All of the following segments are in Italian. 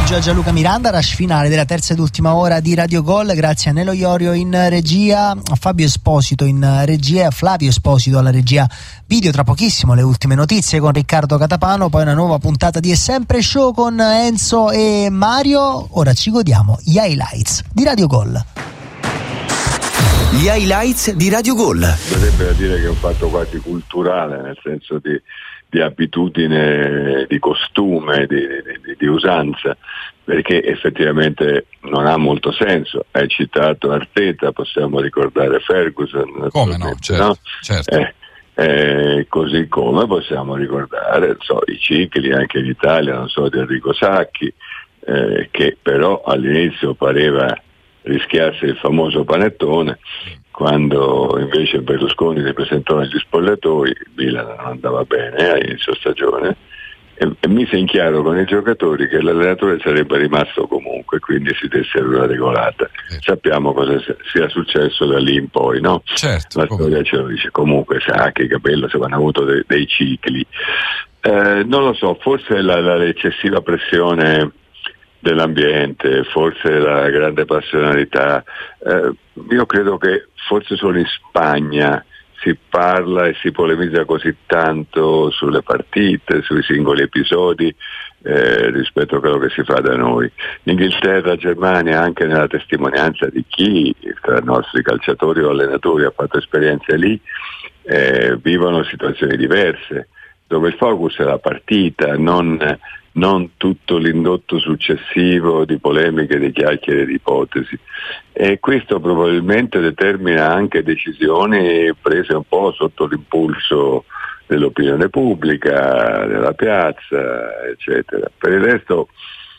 pomeriggio a Gianluca Miranda, rush finale della terza ed ultima ora di Radio Gol, grazie a Nello Iorio in regia, a Fabio Esposito in regia e a Flavio Esposito alla regia video. Tra pochissimo le ultime notizie con Riccardo Catapano, poi una nuova puntata di È Sempre Show con Enzo e Mario. Ora ci godiamo gli highlights di Radio Gol. Gli highlights di Radio Gol. Potrebbe dire che è un fatto quasi culturale, nel senso di abitudine, di costume, di usanza, perché effettivamente non ha molto senso. Hai citato Arteta, possiamo ricordare Ferguson. Come no? Certo, no? Certo. Così come possiamo ricordare i cicli anche in Italia, di Enrico Sacchi, che però all'inizio pareva rischiasse il famoso panettone, quando invece Berlusconi si presentò negli spogliatoi. Milan non andava bene all'inizio stagione e mise in chiaro con i giocatori che l'allenatore sarebbe rimasto comunque, quindi si desse una regolata. Sappiamo cosa sia successo da lì in poi, no? Certo, la storia ce lo dice. Comunque Sacchi, Capello, se hanno avuto dei cicli, non lo so, forse l'eccessiva pressione dell'ambiente, forse la grande passionalità. Io credo che forse solo in Spagna si parla e si polemizza così tanto sulle partite, sui singoli episodi, rispetto a quello che si fa da noi. In Inghilterra, Germania, anche nella testimonianza di chi tra i nostri calciatori o allenatori ha fatto esperienze lì, vivono situazioni diverse, dove il focus è la partita, non tutto l'indotto successivo di polemiche, di chiacchiere, di ipotesi, e questo probabilmente determina anche decisioni prese un po' sotto l'impulso dell'opinione pubblica, della piazza, eccetera. Per il resto,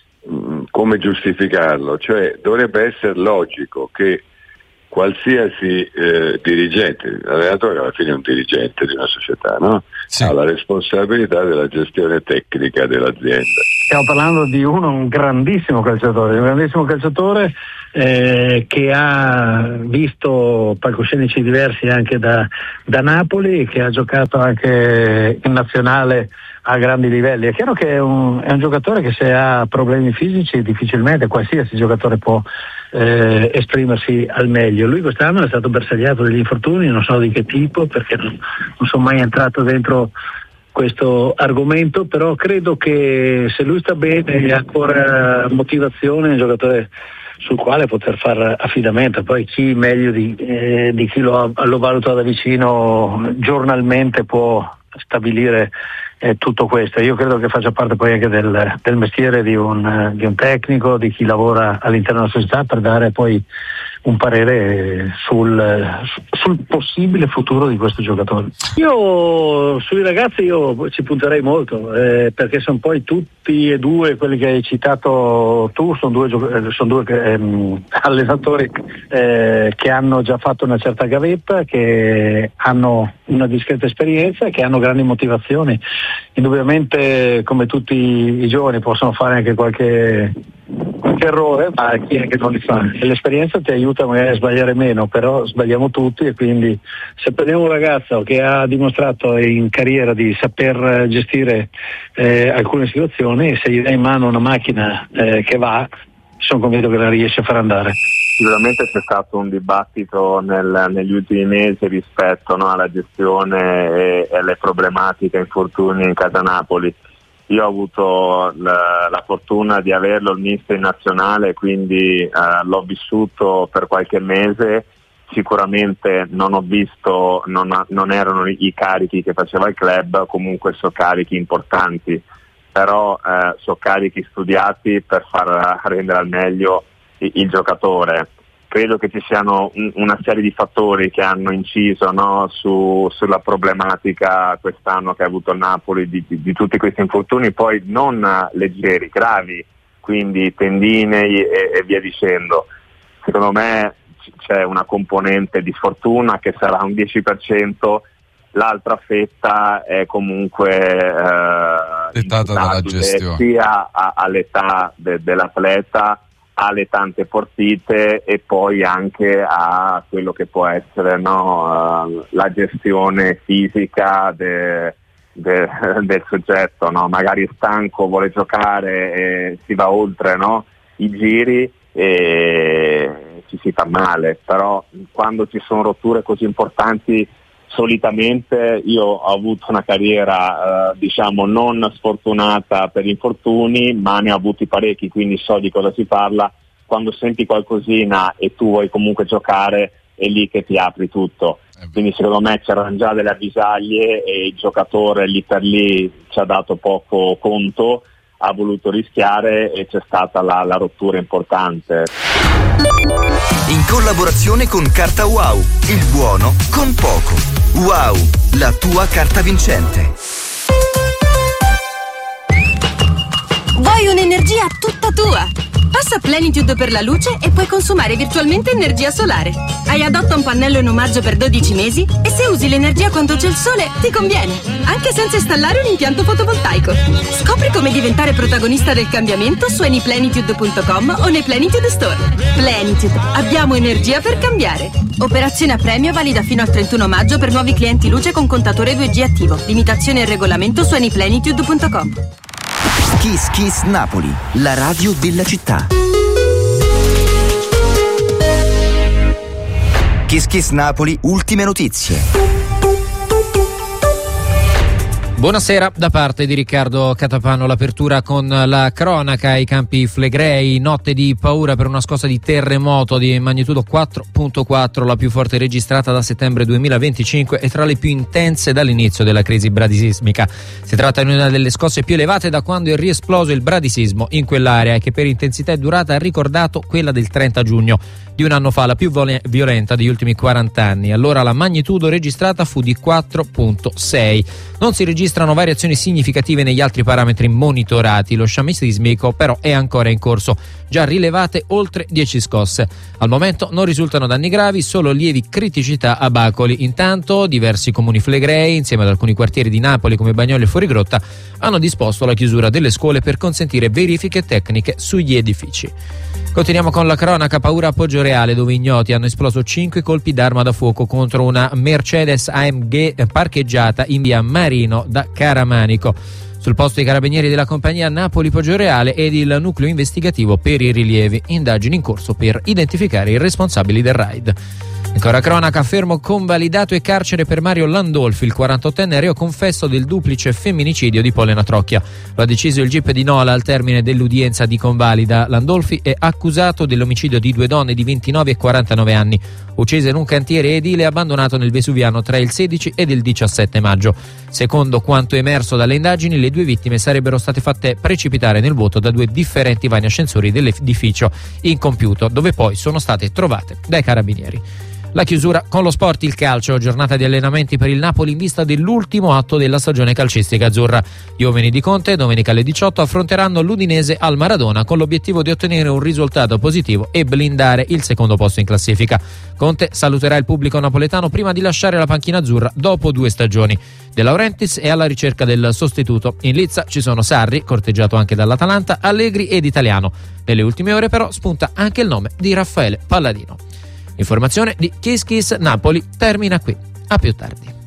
come giustificarlo? Cioè, dovrebbe essere logico che qualsiasi dirigente, l'allenatore alla fine è un dirigente di una società, no? Sì. Ha la responsabilità della gestione tecnica dell'azienda. Stiamo parlando di un grandissimo calciatore che ha visto palcoscenici diversi anche da Napoli, che ha giocato anche in nazionale a grandi livelli. È chiaro che è un giocatore che, se ha problemi fisici, difficilmente qualsiasi giocatore può esprimersi al meglio. Lui quest'anno è stato bersagliato degli infortuni, non so di che tipo, perché non sono mai entrato dentro questo argomento, però credo che se lui sta bene e ha ancora motivazione, è un giocatore sul quale poter fare affidamento. Poi chi meglio di chi lo valuta da vicino giornalmente può stabilire tutto questo. Io credo che faccia parte poi anche del mestiere di un tecnico, di chi lavora all'interno della società, per dare poi un parere sul possibile futuro di questo giocatore. Io sui ragazzi ci punterei molto, perché sono poi tutti e due quelli che hai citato tu, sono due allenatori che hanno già fatto una certa gavetta, che hanno una discreta esperienza e che hanno grandi motivazioni. Indubbiamente, come tutti i giovani, possono fare anche qualche errore, ma chi è che non li fa? E l'esperienza ti aiuta magari a sbagliare meno, però sbagliamo tutti, e quindi se prendiamo un ragazzo che ha dimostrato in carriera di saper gestire alcune situazioni, se gli dai in mano una macchina che va, sono convinto che la riesce a far andare. Sicuramente c'è stato un dibattito negli ultimi mesi rispetto alla gestione e alle problematiche infortuni in casa Napoli. Io ho avuto la fortuna di averlo il mister in nazionale, quindi l'ho vissuto per qualche mese. Sicuramente non ho visto, non erano i carichi che faceva il club, comunque so carichi importanti, però so carichi studiati per far rendere al meglio il giocatore. Credo che ci siano una serie di fattori che hanno inciso sulla problematica quest'anno che ha avuto il Napoli di tutti questi infortuni, poi non leggeri, gravi, quindi tendinei e via dicendo. Secondo me c'è una componente di sfortuna che sarà un 10%, l'altra fetta è comunque dettata dalla gestione, sia all'età dell'atleta, alle tante partite, e poi anche a quello che può essere la gestione fisica del soggetto, no? Magari è stanco, vuole giocare e si va oltre, no? I giri e ci si fa male, però quando ci sono rotture così importanti, solitamente io ho avuto una carriera diciamo non sfortunata per infortuni, ma ne ho avuti parecchi, quindi so di cosa si parla. Quando senti qualcosina e tu vuoi comunque giocare, è lì che ti apri tutto. Quindi secondo me c'erano già delle avvisaglie e il giocatore lì per lì ci ha dato poco conto, ha voluto rischiare e c'è stata la rottura importante. In collaborazione con Carta Wow, il buono con poco. Wow, la tua carta vincente. Vuoi un'energia tutta tua? Passa Plenitude per la luce e puoi consumare virtualmente energia solare. Hai Adotta un pannello in omaggio per 12 mesi e se usi l'energia quando c'è il sole ti conviene, anche senza installare un impianto fotovoltaico. Scopri come diventare protagonista del cambiamento su anyplenitude.com o nei Plenitude Store. Plenitude, abbiamo energia per cambiare. Operazione a premio valida fino al 31 maggio per nuovi clienti luce con contatore 2G attivo. Limitazione e regolamento su anyplenitude.com. Kiss Kiss Napoli, la radio della città. Kiss Kiss Napoli, ultime notizie. Buonasera da parte di Riccardo Catapano, l'apertura con la cronaca ai Campi Flegrei, notte di paura per una scossa di terremoto di magnitudo 4.4, la più forte registrata da settembre 2025 e tra le più intense dall'inizio della crisi bradisismica. Si tratta di una delle scosse più elevate da quando è riesploso il bradisismo in quell'area e che per intensità e durata ha ricordato quella del 30 giugno di un anno fa, la più violenta degli ultimi 40 anni. Allora la magnitudo registrata fu di 4.6. Non si registrano variazioni significative negli altri parametri monitorati. Lo sciame sismico però è ancora in corso, già rilevate oltre 10 scosse. Al momento non risultano danni gravi, solo lievi criticità a Bacoli. Intanto diversi comuni flegrei, insieme ad alcuni quartieri di Napoli come Bagnoli e Fuorigrotta, hanno disposto la chiusura delle scuole per consentire verifiche tecniche sugli edifici. Continuiamo con la cronaca, paura a Poggioreale, dove ignoti hanno esploso 5 colpi d'arma da fuoco contro una Mercedes AMG parcheggiata in via Marino da Caramanico. Sul posto i carabinieri della compagnia Napoli-Poggioreale ed il nucleo investigativo per i rilievi, indagini in corso per identificare i responsabili del raid. Ancora cronaca, fermo convalidato e carcere per Mario Landolfi, il 48enne reo confesso del duplice femminicidio di Pollena Trocchia. Lo ha deciso il GIP di Nola al termine dell'udienza di convalida. Landolfi è accusato dell'omicidio di 2 donne di 29 e 49 anni, uccise in un cantiere edile abbandonato nel Vesuviano tra il 16 ed il 17 maggio. Secondo quanto emerso dalle indagini, le 2 vittime sarebbero state fatte precipitare nel vuoto da 2 differenti vani ascensori dell'edificio incompiuto, dove poi sono state trovate dai carabinieri. La chiusura con lo sport, il calcio, giornata di allenamenti per il Napoli in vista dell'ultimo atto della stagione calcistica azzurra. Gli uomini di Conte domenica alle 18 affronteranno l'Udinese al Maradona con l'obiettivo di ottenere un risultato positivo e blindare il secondo posto in classifica. Conte saluterà il pubblico napoletano prima di lasciare la panchina azzurra dopo 2 stagioni. De Laurentiis è alla ricerca del sostituto. In lizza ci sono Sarri, corteggiato anche dall'Atalanta, Allegri ed Italiano. Nelle ultime ore però spunta anche il nome di Raffaele Palladino. Informazione di Kiss Kiss Napoli termina qui. A più tardi.